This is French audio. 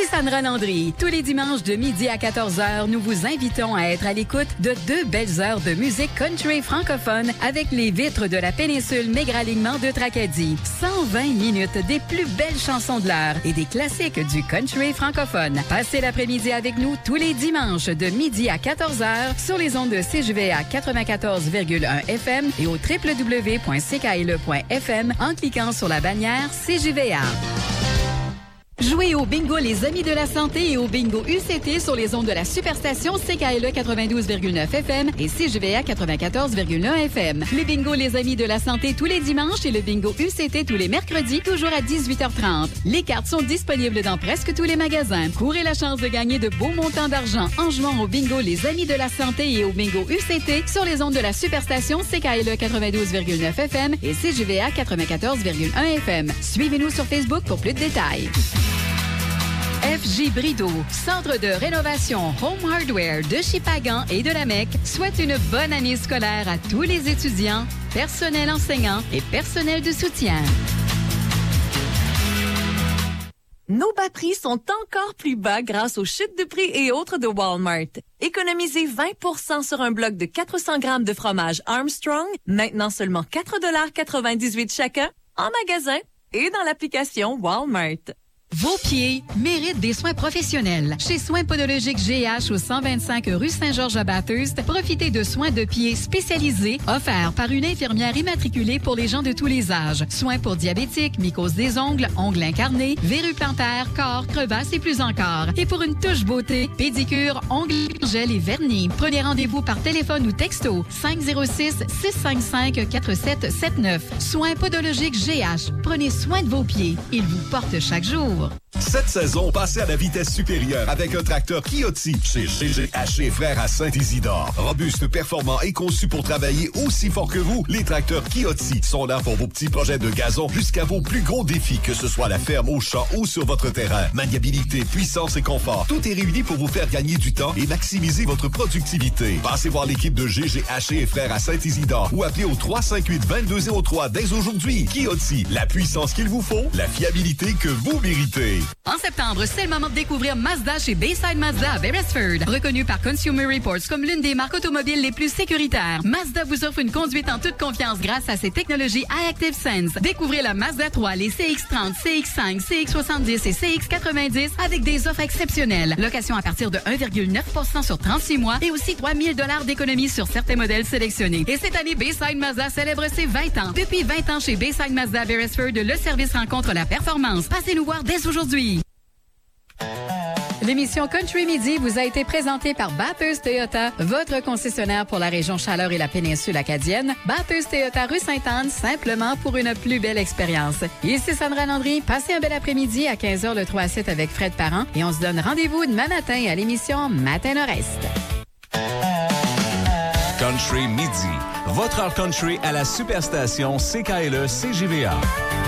Sandra Landry. Tous les dimanches de midi à 14h, nous vous invitons à être à l'écoute de 2 belles heures de musique country francophone avec les vitres de la péninsule Maigre-Alignement de Tracadie. 120 minutes des plus belles chansons de l'heure et des classiques du country francophone. Passez l'après-midi avec nous tous les dimanches de midi à 14h sur les ondes de CJVA 94,1 FM et au www.ckle.fm en cliquant sur la bannière CJVA. Jouez au bingo Les Amis de la Santé et au bingo UCT sur les ondes de la superstation CKLE 92,9 FM et CJVA 94,1 FM. Le bingo Les Amis de la Santé tous les dimanches et le bingo UCT tous les mercredis, toujours à 18h30. Les cartes sont disponibles dans presque tous les magasins. Courez la chance de gagner de beaux montants d'argent en jouant au bingo Les Amis de la Santé et au bingo UCT sur les ondes de la superstation CKLE 92,9 FM et CJVA 94,1 FM. Suivez-nous sur Facebook pour plus de détails. FJ Brideau, centre de rénovation Home Hardware de Shippagan et de la Mecque, souhaite une bonne année scolaire à tous les étudiants, personnel enseignant et personnel de soutien. Nos bas prix sont encore plus bas grâce aux chutes de prix et autres de Walmart. Économisez 20% sur un bloc de 400 grammes de fromage Armstrong, maintenant seulement 4,98 $ chacun, en magasin et dans l'application Walmart. Vos pieds méritent des soins professionnels. Chez Soins podologiques GH au 125 rue Saint-Georges à Bathurst, profitez de soins de pieds spécialisés offerts par une infirmière immatriculée pour les gens de tous les âges. Soins pour diabétiques, mycose des ongles, ongles incarnés, verrues plantaires, corps, crevasses et plus encore. Et pour une touche beauté, pédicure, ongles, gel et vernis. Prenez rendez-vous par téléphone ou texto 506-655-4779. Soins podologiques GH. Prenez soin de vos pieds. Ils vous portent chaque jour. Cette saison, passez à la vitesse supérieure avec un tracteur Kioti chez GGH et Frères à Saint-Isidore. Robuste, performant et conçu pour travailler aussi fort que vous, les tracteurs Kioti sont là pour vos petits projets de gazon jusqu'à vos plus gros défis, que ce soit à la ferme, au champ ou sur votre terrain. Maniabilité, puissance et confort, tout est réuni pour vous faire gagner du temps et maximiser votre productivité. Passez voir l'équipe de GGH et Frères à Saint-Isidore ou appelez au 358-2203 dès aujourd'hui. Kioti, la puissance qu'il vous faut, la fiabilité que vous méritez. En septembre, c'est le moment de découvrir Mazda chez Bayside Mazda à Beresford. Reconnu par Consumer Reports comme l'une des marques automobiles les plus sécuritaires, Mazda vous offre une conduite en toute confiance grâce à ses technologies iActive Sense. Découvrez la Mazda 3, les CX-30, CX-5, CX-70 et CX-90 avec des offres exceptionnelles. Location à partir de 1,9% sur 36 mois et aussi 3 000 $ d'économie sur certains modèles sélectionnés. Et cette année, Bayside Mazda célèbre ses 20 ans. Depuis 20 ans chez Bayside Mazda à Beresford, le service rencontre la performance. Passez nous voir dès aujourd'hui. L'émission Country Midi vous a été présentée par Bathurst Toyota, votre concessionnaire pour la région Chaleur et la péninsule acadienne. Bathurst Toyota rue Sainte-Anne, simplement pour une plus belle expérience. Ici Sandra Landry, passez un bel après-midi à 15h le 3 à 7 avec Fred Parent et on se donne rendez-vous demain matin à l'émission Matin Nord-Est. Country Midi, votre heure country à la superstation CKLE CJVA.